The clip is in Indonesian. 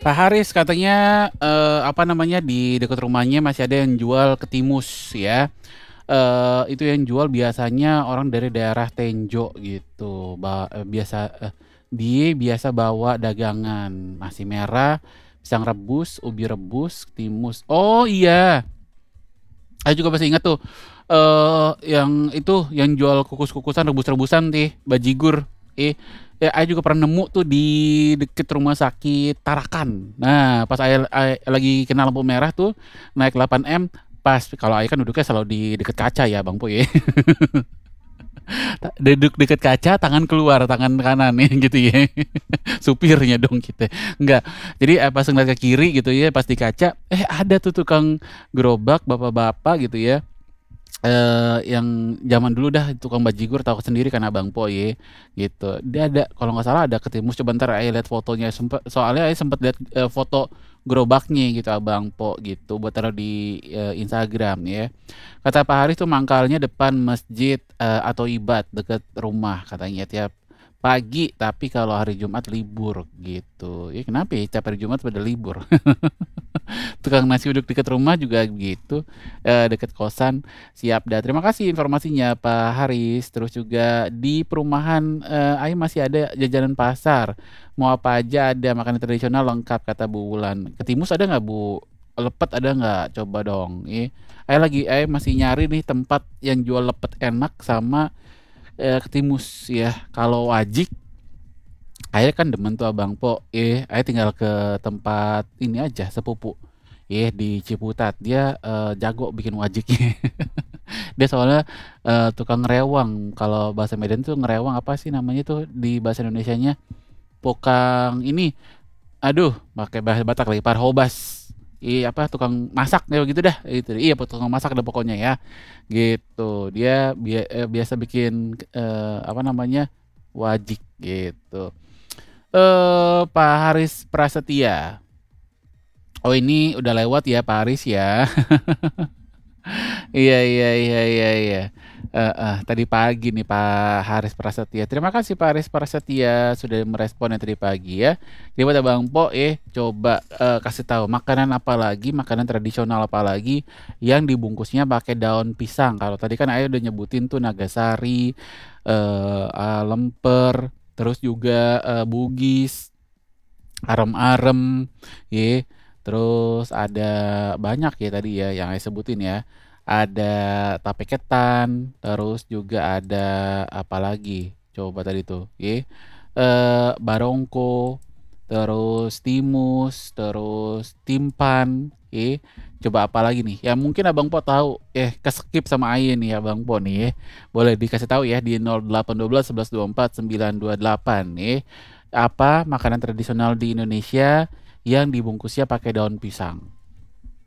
Pak Haris katanya, apa namanya, di dekat rumahnya masih ada yang jual ketimus ya, itu yang jual biasanya orang dari daerah Tenjo gitu, dia biasa bawa dagangan nasi merah, pisang rebus, ubi rebus, ketimus. Oh iya, saya juga masih ingat tuh, yang itu, yang jual kukus-kukusan, rebus-rebusan tih, bajigur, saya juga pernah nemu tuh di deket rumah sakit Tarakan. Nah, pas aya lagi kena lampu merah tuh, naik 8M, pas kalau aya kan duduknya selalu di deket kaca ya, Bang Puy, duduk deket kaca, tangan keluar, tangan kanan ya gitu ya. Supirnya dong kita. Enggak. Jadi pas ngeliat ke kiri gitu ya, pas di kaca, ada tuh tukang gerobak bapak-bapak gitu ya. Yang zaman dulu dah tukang bajigur tahu sendiri kan Abang Po ye, gitu. Dia ada kalau nggak salah ada ketimus, coba entar aya lihat fotonya, soalnya aya sempet lihat, foto gerobaknya gitu Abang Po gitu, buat taruh di, Instagram ya. Kata Pak Haris tuh mangkalnya depan masjid, At-Thoribat deket rumah katanya tiap pagi, tapi kalau hari Jumat libur gitu. Ya kenapa ya tiap hari Jumat pada libur? Tukang nasi uduk dekat rumah juga begitu, dekat kosan. Siap dah, terima kasih informasinya Pak Haris. Terus juga di perumahan, Aing masih ada jajanan pasar, mau apa aja ada, makanan tradisional lengkap kata Bu Wulan. Ketimus ada nggak Bu? Lepet ada nggak? Coba dong, Aing masih nyari nih tempat yang jual lepet enak sama, ketimus ya. Kalau wajik, Aing kan demen tuh Abang Po, Aing tinggal ke tempat ini aja, sepupu. Di Ciputat. Dia, jago bikin wajiknya. Dia soalnya, tukang ngerewang. Kalau bahasa Medan tuh ngerewang apa sih namanya tuh di bahasa Indonesianya? Tukang ini, aduh, pakai bahasa Batak lagi, parhobas. Apa, tukang masak ya gitu dah, itu. Iya, tukang masak dah pokoknya ya. Gitu. Dia biasa bikin, apa namanya? Wajik gitu. Pak Haris Prasetya. Oh, ini udah lewat ya Pak Haris ya. Iya iya iya iya iya. Tadi pagi nih Pak Haris Prasetya. Terima kasih Pak Haris Prasetya sudah merespon yang tadi pagi ya. Jadi buat Bang Po, coba kasih tahu makanan apa lagi, makanan tradisional apa lagi yang dibungkusnya pakai daun pisang. Kalau tadi kan Ayo udah nyebutin tuh Nagasari, lemper, terus juga bugis, arem-arem, ya. Terus ada banyak ya tadi ya yang saya sebutin ya. Ada tape ketan, terus juga ada apa lagi? Coba tadi tuh, ya. Barongko, terus timus, terus timpan, ya. Coba apa lagi nih? Ya mungkin Abang Po tahu, keskip sama Aye nih Abang Po nih ya. Boleh dikasih tahu ya di 0812 11 24 928 nih. Apa makanan tradisional di Indonesia yang dibungkusnya pakai daun pisang?